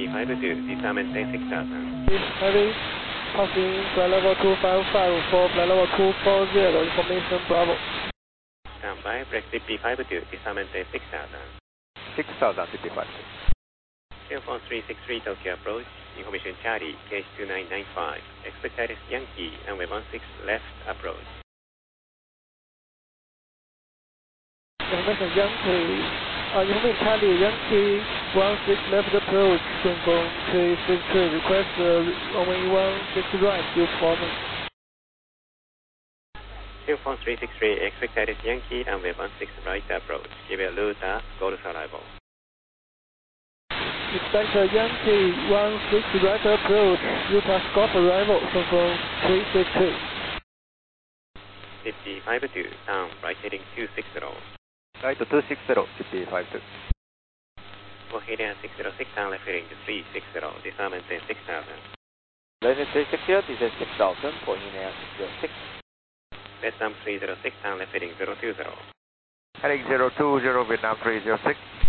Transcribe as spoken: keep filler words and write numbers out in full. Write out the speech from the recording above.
fifty five two, disarm take six thousand. Heavy, passing flight level two five five for flight level two four zero, information Bravo. Stand by, break fifty five two, disarm take six thousand. six thousand fifty-five. Airphone three six three Tokyo approach, information Charlie, K H two nine nine five, expected Yankee, runway one six left approach. Information Yankee, uh, information Charlie, Yankee, one six left approach, Shunfeng three six three, request uh, runway one six right, due for me. Airphone three six three, expected Yankee, runway one six right approach, give a Luta, go to arrival. Expected Yankee, one six right approach, Utah Golf arrival, Shunfeng three six three. fifty five two, down, right heading two six zero. Right to two six zero, fifty-five two. For heading six zero six, down, left heading three six zero, disarm and take six thousand. Landing three six zero, descend six thousand, for in air six zero six. Vietnam three zero six, down, left heading zero two zero. Heading zero two zero, Vietnam three zero six.